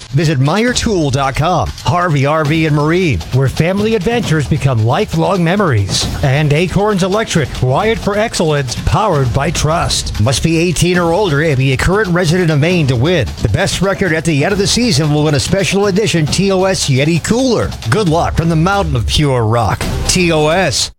Visit MeyerTool.com. Harvey RV and Marine, where family adventures become lifelong memories. And Acorns Electric, wired for excellence, powered by trust. Must be 18 or older and be a current resident of Maine to win. The best record at the end of the season will win a special edition TOS Yeti cooler. Good luck from the mountain of pure rock. TOS.